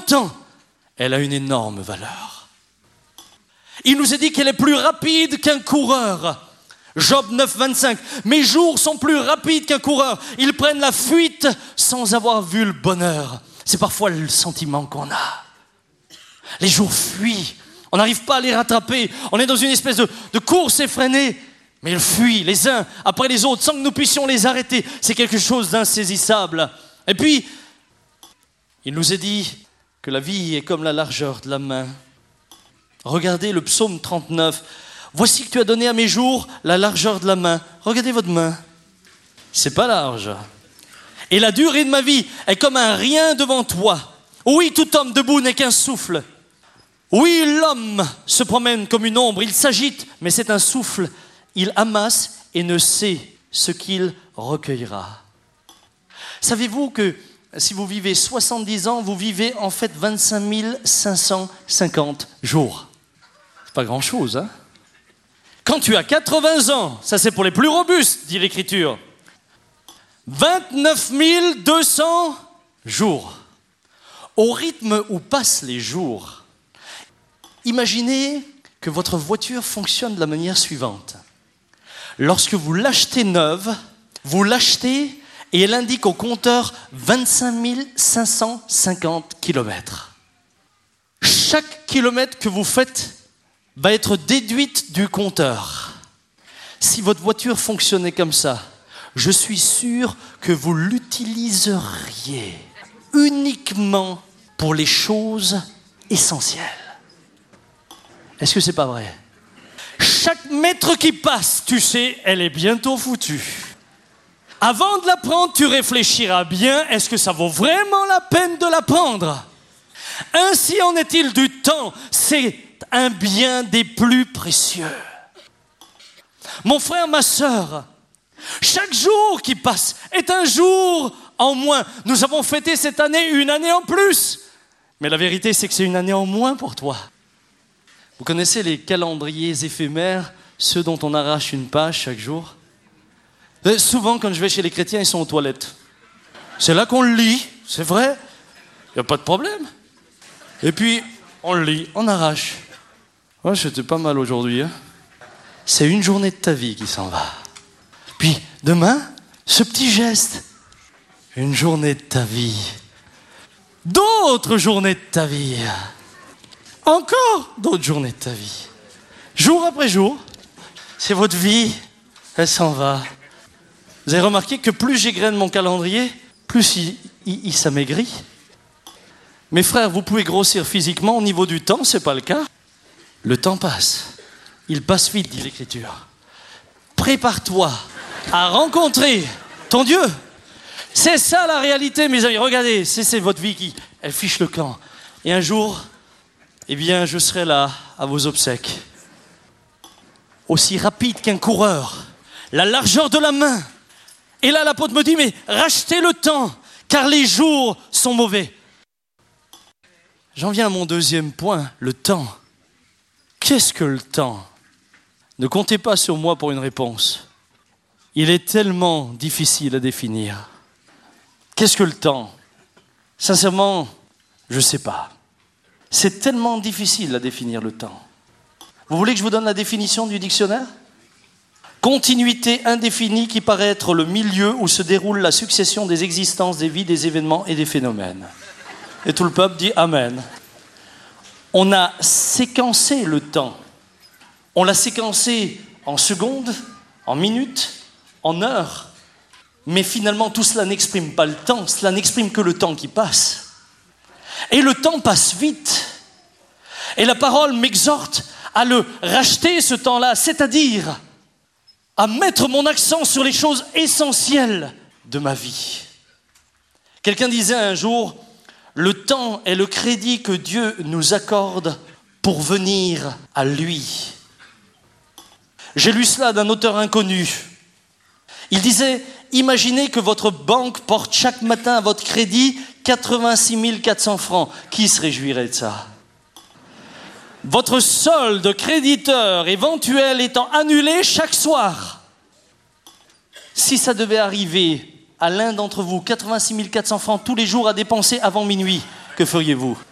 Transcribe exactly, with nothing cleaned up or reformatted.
longtemps, elle a une énorme valeur. Il nous est dit qu'elle est plus rapide qu'un coureur. Job neuf, vingt-cinq. Mes jours sont plus rapides qu'un coureur. Ils prennent la fuite sans avoir vu le bonheur. C'est parfois le sentiment qu'on a. Les jours fuient. On n'arrive pas à les rattraper. On est dans une espèce de, de course effrénée. Mais ils fuient les uns après les autres sans que nous puissions les arrêter. C'est quelque chose d'insaisissable. Et puis, il nous est dit que la vie est comme la largeur de la main. Regardez le psaume trente-neuf. Voici que tu as donné à mes jours la largeur de la main. Regardez votre main. C'est pas large. Et la durée de ma vie est comme un rien devant toi. Oui, tout homme debout n'est qu'un souffle. Oui, l'homme se promène comme une ombre. Il s'agite, mais c'est un souffle. Il amasse et ne sait ce qu'il recueillera. Savez-vous que si vous vivez soixante-dix ans, vous vivez en fait vingt-cinq mille cinq cent cinquante jours. C'est pas grand-chose, hein? Quand tu as quatre-vingts ans, ça c'est pour les plus robustes, dit l'Écriture, vingt-neuf mille deux cents jours. Au rythme où passent les jours, imaginez que votre voiture fonctionne de la manière suivante. Lorsque vous l'achetez neuve, vous l'achetez et elle indique au compteur vingt-cinq mille cinq cent cinquante kilomètres. Chaque kilomètre que vous faites va être déduite du compteur. Si votre voiture fonctionnait comme ça, je suis sûr que vous l'utiliseriez uniquement pour les choses essentielles. Est-ce que c'est pas vrai? Chaque mètre qui passe, tu sais, elle est bientôt foutue. Avant de la prendre, tu réfléchiras bien, est-ce que ça vaut vraiment la peine de la prendre? Ainsi en est-il du temps, c'est un bien des plus précieux. Mon frère, ma sœur, chaque jour qui passe est un jour en moins. Nous avons fêté cette année une année en plus. Mais la vérité, c'est que c'est une année en moins pour toi. Vous connaissez les calendriers éphémères, ceux dont on arrache une page chaque jour? Et souvent, quand je vais chez les chrétiens, ils sont aux toilettes. C'est là qu'on le lit, c'est vrai. Il n'y a pas de problème. Et puis, on le lit, on arrache. Ouais, j'étais pas mal aujourd'hui. Hein. C'est une journée de ta vie qui s'en va. Puis, demain, ce petit geste. Une journée de ta vie. D'autres journées de ta vie. Encore d'autres journées de ta vie. Jour après jour, c'est votre vie, elle s'en va. Vous avez remarqué que plus j'égrène mon calendrier, plus il, il, il s'amaigrit. Mes frères, vous pouvez grossir physiquement, au niveau du temps, c'est pas le cas. Le temps passe. Il passe vite, dit l'Écriture. Prépare-toi à rencontrer ton Dieu. C'est ça la réalité, mes amis. Regardez, c'est, c'est votre vie qui, elle fiche le camp. Et un jour, eh bien, je serai là à vos obsèques. Aussi rapide qu'un coureur, la largeur de la main. Et là, l'apôtre me dit, mais rachetez le temps, car les jours sont mauvais. J'en viens à mon deuxième point, le temps. Qu'est-ce que le temps? Ne comptez pas sur moi pour une réponse. Il est tellement difficile à définir. Qu'est-ce que le temps? Sincèrement, je ne sais pas. C'est tellement difficile à définir le temps. Vous voulez que je vous donne la définition du dictionnaire? Continuité indéfinie qui paraît être le milieu où se déroule la succession des existences, des vies, des événements et des phénomènes. Et tout le peuple dit Amen. On a séquencé le temps. On l'a séquencé en secondes, en minutes, en heures. Mais finalement, tout cela n'exprime pas le temps. Cela n'exprime que le temps qui passe. Et le temps passe vite. Et la parole m'exhorte à le racheter, ce temps-là, c'est-à-dire à mettre mon accent sur les choses essentielles de ma vie. Quelqu'un disait un jour, le temps est le crédit que Dieu nous accorde pour venir à lui. J'ai lu cela d'un auteur inconnu. Il disait, imaginez que votre banque porte chaque matin à votre crédit quatre-vingt-six mille quatre cents francs. Qui se réjouirait de ça? Votre solde créditeur éventuel étant annulé chaque soir. Si ça devait arriver à l'un d'entre vous, quatre-vingt-six mille quatre cents francs tous les jours à dépenser avant minuit, que feriez-vous?